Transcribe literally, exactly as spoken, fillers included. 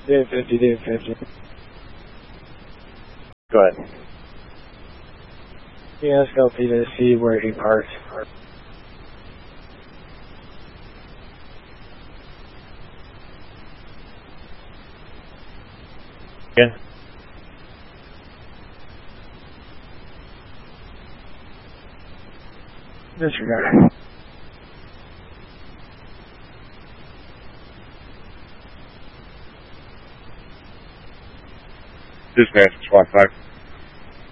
Dave fifty, Dave fifty. Go ahead. Yeah, let's go P to see where he parked. Again? Disregard. Dispatch, squad five.